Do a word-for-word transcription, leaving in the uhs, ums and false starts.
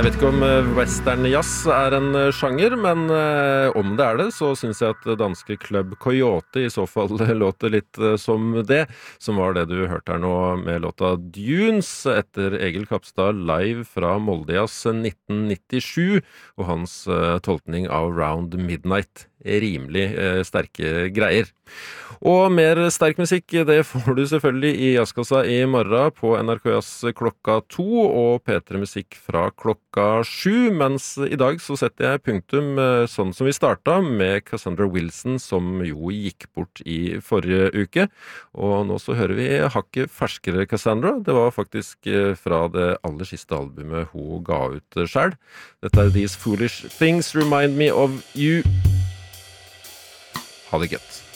Jeg vet ikke om western jazz er en sjanger, men om det er det, så synes jeg at danske Club Coyote i så fall låter litt som det, som var det du hørte her nå med låta Dunes etter Egil Kapstad live fra Moldejazz nitten nittisju, og hans tolkning av Round Midnight. Rimelig eh, sterke greier. Og mer sterk musikk, det får du selvfølgelig i Jazzkassa i morgen på N R K Jazz klokka to og P tre Musikk fra klokka sju, mens i dag så setter jeg punktum eh, sånn som vi startet med Cassandra Wilson, som jo gikk bort i forrige uke. Og nå så hører vi hakket ferskere Cassandra. Det var faktisk eh, fra det aller siste albumet hun ga ut selv. Dette er These Foolish Things Remind Me of You. Ha det gøtt.